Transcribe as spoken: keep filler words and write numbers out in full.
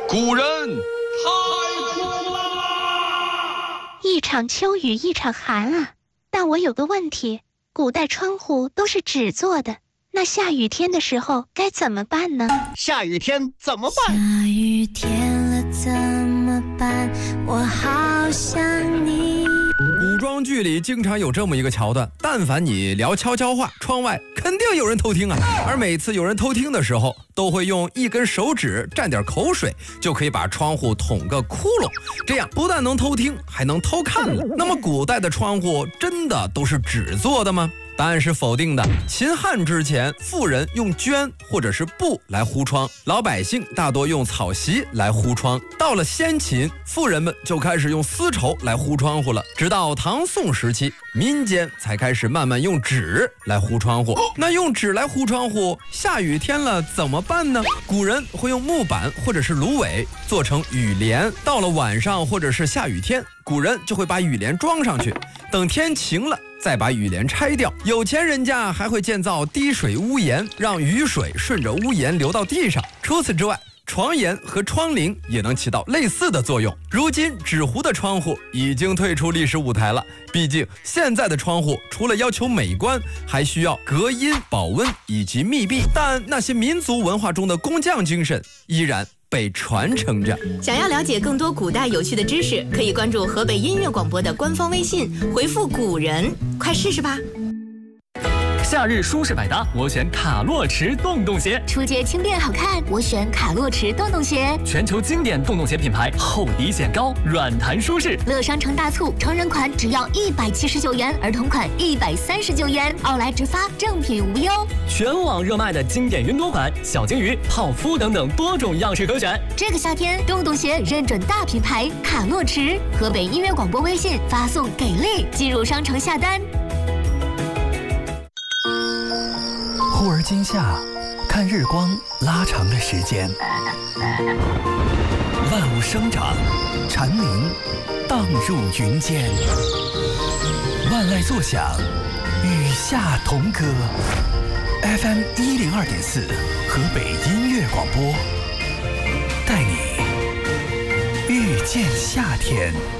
古人太苦啦！ 一场秋雨一场寒啊！但我有个问题，古代窗户都是纸做的，那下雨天的时候该怎么办呢？ 下雨天怎么办？ 下雨天了怎么办？我好想你。 古装剧里经常有这么一个桥段，但凡你聊悄悄话，窗外肯定有人偷听啊。而每次有人偷听的时候，都会用一根手指蘸点口水，就可以把窗户捅个窟窿，这样不但能偷听，还能偷看了。那么古代的窗户真的都是纸做的吗？答案是否定的。秦汉之前，富人用绢或者是布来糊窗，老百姓大多用草席来糊窗。到了先秦，富人们就开始用丝绸来糊窗户了。直到唐宋时期，民间才开始慢慢用纸来糊窗户。那用纸来糊窗户，下雨天了怎么办呢？古人会用木板或者是芦苇做成雨帘，到了晚上或者是下雨天，古人就会把雨帘装上去，等天晴了再把雨帘拆掉。有钱人家还会建造滴水屋檐，让雨水顺着屋檐流到地上。除此之外，床沿和窗棂也能起到类似的作用。如今纸糊的窗户已经退出历史舞台了，毕竟现在的窗户除了要求美观，还需要隔音、保温以及密闭。但那些民族文化中的工匠精神依然被传承着。 想要了解更多古代有趣的知识，可以关注河北音乐广播的官方微信，回复古人，快试试吧。 夏日舒适百搭，我选卡洛驰洞洞鞋。 出街轻便好看，我选卡洛驰洞洞鞋。 全球经典洞洞鞋品牌，厚底显高，软弹舒适。 乐商城大促，成人款只要一百七十九元，儿童款一百三十九元，奥莱直发，正品无忧。 全网热卖的经典云朵款、小金鱼、泡芙等等多种样式可选。 这个夏天，洞洞鞋认准大品牌卡洛驰。河北音乐广播微信发送给力，进入商城下单。 忽而今夏，看日光拉长了时间，万物生长，蝉鸣荡入云间，万籁作响，与夏同歌。F M 一零二点四，河北音乐广播，带你遇见夏天。